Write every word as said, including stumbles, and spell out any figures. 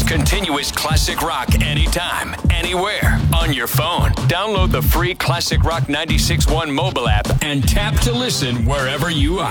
Continuous classic rock anytime, anywhere, on your phone. Download the free Classic Rock ninety-six point one mobile app and tap to listen wherever you are.